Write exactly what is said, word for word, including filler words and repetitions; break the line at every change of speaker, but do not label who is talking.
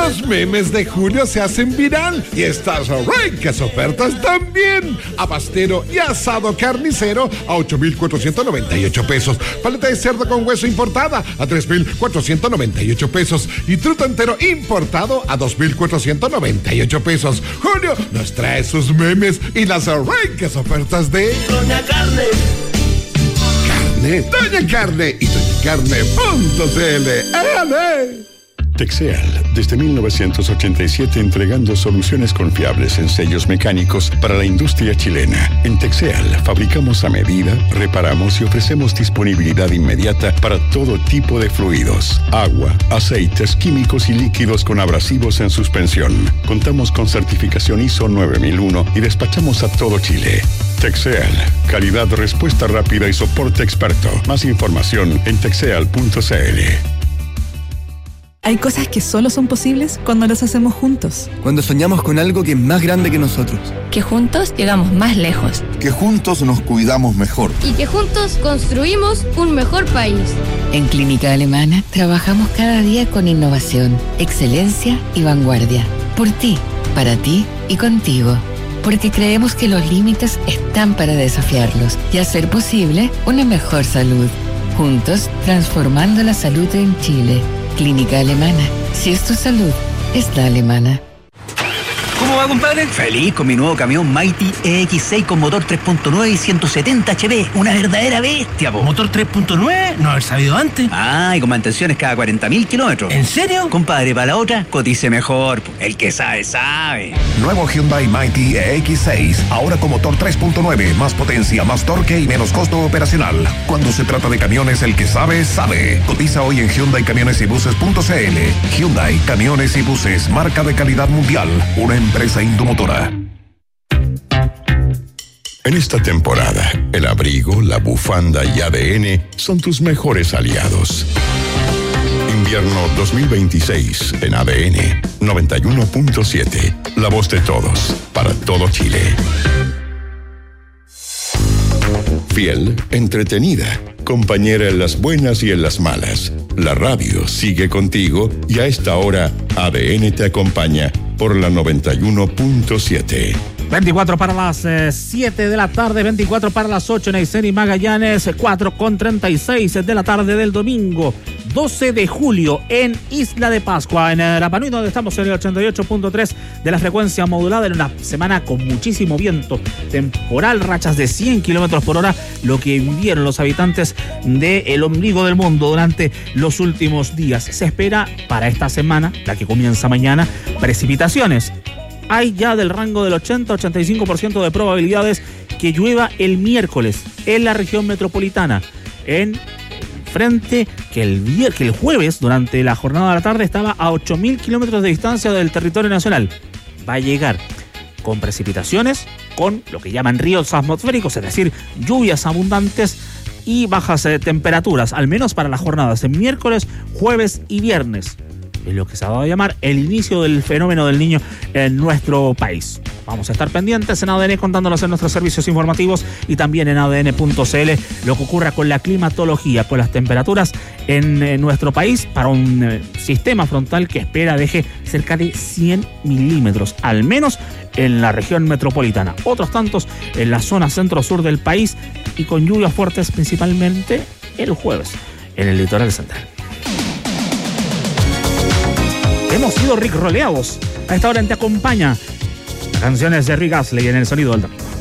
Los memes de julio se hacen viral y estas ricas ofertas también. Abastero y asado carnicero a ocho mil cuatrocientos noventa y ocho pesos. Paleta de cerdo con hueso importada a tres mil cuatrocientos noventa y ocho pesos. Y truto entero importado a dos mil cuatrocientos noventa y ocho pesos. Julio nos trae sus memes y las ricas ofertas de
Doña Carne.
Carne, Doña Carne y doña carne punto c l. ¡Ale!
Texeal, desde mil novecientos ochenta y siete entregando soluciones confiables en sellos mecánicos para la industria chilena. En Texeal fabricamos a medida, reparamos y ofrecemos disponibilidad inmediata para todo tipo de fluidos, agua, aceites, químicos y líquidos con abrasivos en suspensión. Contamos con certificación I S O nueve mil uno y despachamos a todo Chile. Texeal, calidad, respuesta rápida y soporte experto. Más información en texeal punto c l.
Hay cosas que solo son posibles cuando las hacemos juntos.
Cuando soñamos con algo que es más grande que nosotros.
Que juntos llegamos más lejos.
Que juntos nos cuidamos mejor.
Y que juntos construimos un mejor país.
En Clínica Alemana trabajamos cada día con innovación, excelencia y vanguardia. Por ti, para ti y contigo. Porque creemos que los límites están para desafiarlos y hacer posible una mejor salud. Juntos, transformando la salud en Chile. Clínica Alemana. Si es tu salud, es la alemana.
¿Cómo va, compadre?
Feliz con mi nuevo camión Mighty E X seis con motor tres punto nueve y ciento setenta H P. Una verdadera bestia, po.
¿Motor tres punto nueve? No haber sabido antes.
Ah, y con mantenciones cada cuarenta mil kilómetros.
¿En serio?
Compadre, para la otra, cotice mejor, po. El que sabe, sabe.
Nuevo Hyundai Mighty E X seis. Ahora con motor tres punto nueve. Más potencia, más torque y menos costo operacional. Cuando se trata de camiones, el que sabe, sabe. Cotiza hoy en hyundai camiones y buses punto c l. Hyundai Camiones y Buses. Marca de calidad mundial. Una empresa Indomotora.
En esta temporada, el abrigo, la bufanda y A D N son tus mejores aliados. Invierno dos mil veintiséis en A D N noventa y uno punto siete. La voz de todos, para todo Chile. Fiel, entretenida, compañera en las buenas y en las malas. La radio sigue contigo y a esta hora A D N te acompaña por la noventa y uno punto siete.
veinticuatro para las eh, siete de la tarde, veinticuatro para las ocho en Aysén y Magallanes, cuatro con treinta y seis de la tarde del domingo, doce de julio en Isla de Pascua, en Rapa Nui, donde estamos en el ochenta y ocho punto tres de la frecuencia modulada, en una semana con muchísimo viento temporal, rachas de cien kilómetros por hora, lo que vivieron los habitantes del ombligo del mundo durante los últimos días. Se espera para esta semana, la que comienza mañana, precipitaciones. Hay ya del rango del ochenta a ochenta y cinco por ciento de probabilidades que llueva el miércoles en la región metropolitana. En frente que el, vier- que el jueves, durante la jornada de la tarde, estaba a ocho mil kilómetros de distancia del territorio nacional. Va a llegar con precipitaciones, con lo que llaman ríos atmosféricos, es decir, lluvias abundantes y bajas eh, temperaturas, al menos para las jornadas de miércoles, jueves y viernes. Es lo que se va a llamar el inicio del fenómeno del Niño en nuestro país. Vamos a estar pendientes en A D N contándonos en nuestros servicios informativos y también en A D N punto c l lo que ocurra con la climatología, con las temperaturas en, en nuestro país para un eh, sistema frontal que espera deje cerca de cien milímetros, al menos en la región metropolitana. Otros tantos en la zona centro-sur del país y con lluvias fuertes principalmente el jueves en el litoral central. Hemos sido Rick roleados. A esta hora en Te Acompaña. Canciones de Rick Astley en el sonido del domingo.